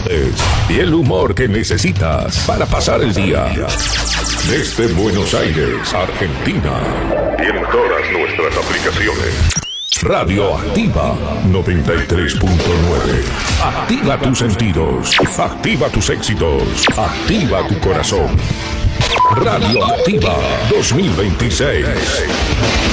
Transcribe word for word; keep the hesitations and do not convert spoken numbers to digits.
y el humor que necesitas para pasar el día. Desde Buenos Aires, Argentina. Y en todas nuestras aplicaciones. Radioactiva noventa y tres punto nueve. Activa tus sentidos. Activa tus éxitos. Activa tu corazón. Radioactiva dos mil veintiséis.